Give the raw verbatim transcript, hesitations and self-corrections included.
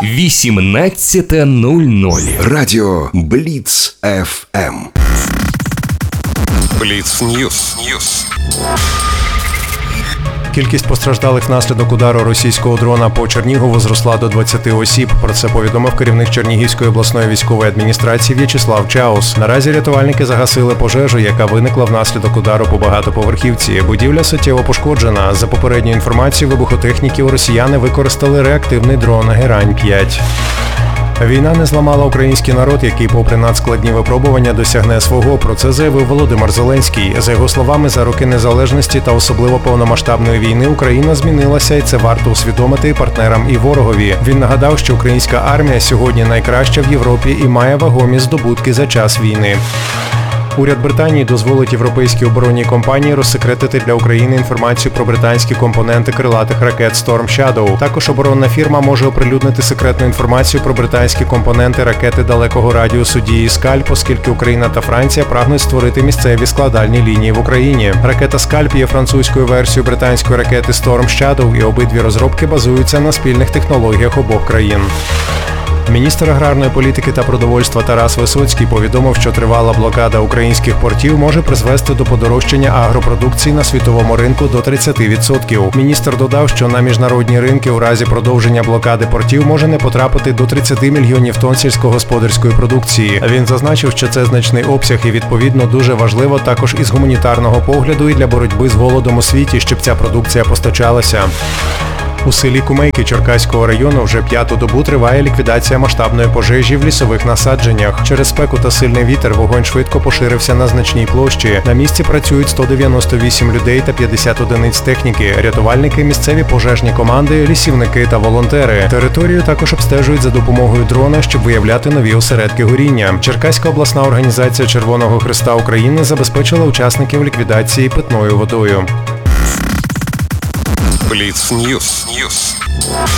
вісімнадцята нуль нуль. Радіо Бліц еф ем. Бліц Ньюс. Ньюс. Кількість постраждалих внаслідок удару російського дрона по Чернігову зросла до двадцяти осіб. Про це повідомив керівник Чернігівської обласної військової адміністрації В'ячеслав Чаус. Наразі рятувальники загасили пожежу, яка виникла внаслідок удару по багатоповерхівці. Будівля суттєво пошкоджена. За попередньою інформацією вибухотехніків, росіяни використали реактивний дрон Герань п'ять. Війна не зламала український народ, який попри надскладні випробування досягне свого. Про це заявив Володимир Зеленський. За його словами, за роки незалежності та особливо повномасштабної війни Україна змінилася, і це варто усвідомити і партнерам, і ворогові. Він нагадав, що українська армія сьогодні найкраща в Європі і має вагомі здобутки за час війни. Уряд Британії дозволить європейській оборонній компанії розсекретити для України інформацію про британські компоненти крилатих ракет Storm Shadow. Також оборонна фірма може оприлюднити секретну інформацію про британські компоненти ракети далекого радіусу дії «Скальп», оскільки Україна та Франція прагнуть створити місцеві складальні лінії в Україні. Ракета «Скальп» є французькою версією британської ракети Storm Shadow, і обидві розробки базуються на спільних технологіях обох країн. Міністр аграрної політики та продовольства Тарас Висоцький повідомив, що тривала блокада українських портів може призвести до подорожчання агропродукції на світовому ринку до тридцяти відсотків. Міністр додав, що на міжнародні ринки у разі продовження блокади портів може не потрапити до тридцяти мільйонів тонн сільськогосподарської продукції. Він зазначив, що це значний обсяг і, відповідно, дуже важливо також із гуманітарного погляду і для боротьби з голодом у світі, щоб ця продукція постачалася. У селі Кумейки Черкаського району вже п'яту добу триває ліквідація масштабної пожежі в лісових насадженнях. Через спеку та сильний вітер вогонь швидко поширився на значній площі. На місці працюють сто дев'яносто вісім людей та п'ятдесят одиниць техніки, рятувальники, місцеві пожежні команди, лісівники та волонтери. Територію також обстежують за допомогою дрона, щоб виявляти нові осередки горіння. Черкаська обласна організація Червоного Хреста України забезпечила учасників ліквідації питною водою. Бліц Ньюс. Ньюс.